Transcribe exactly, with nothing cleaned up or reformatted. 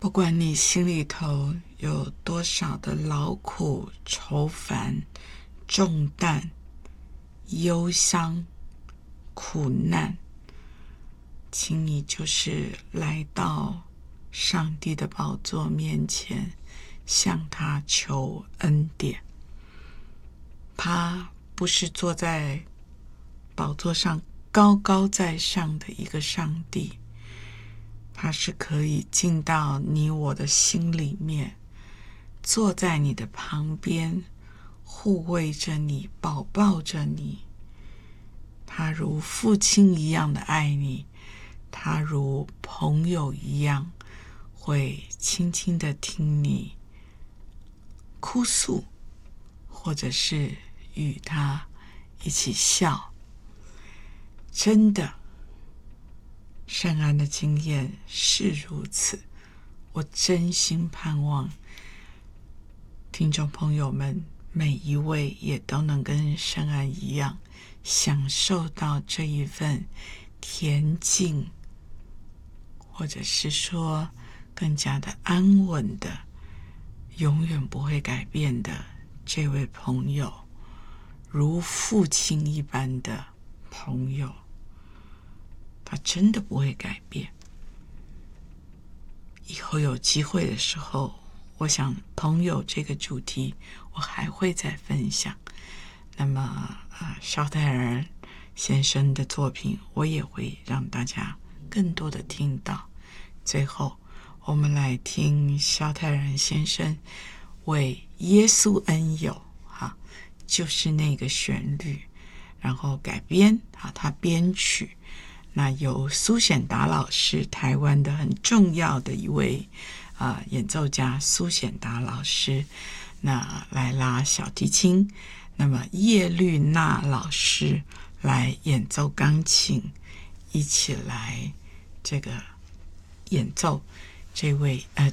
不管你心里头有多少的劳苦、愁烦、重担、忧伤、苦难，请你就是来到上帝的宝座面前，向他求恩典。他不是坐在宝座上高高在上的一个上帝，他是可以进到你我的心里面，坐在你的旁边，护卫着你，保抱着你。他如父亲一样的爱你，他如朋友一样会轻轻的听你哭诉，或者是与他一起笑。真的，圣安的经验是如此。我真心盼望听众朋友们每一位也都能跟圣安一样，享受到这一份恬静，或者是说更加的安稳的，永远不会改变的这位朋友，如父亲一般的朋友，他真的不会改变。以后有机会的时候，我想朋友这个主题我还会再分享。那么呃，萧泰然先生的作品我也会让大家更多的听到。最后我们来听萧泰然先生为耶稣恩友哈，就是那个旋律，然后改编啊，他编曲，那由苏显达老师，台湾的很重要的一位啊、呃、演奏家苏显达老师，那来拉小提琴，那么叶绿娜老师来演奏钢琴，一起来这个演奏这位呃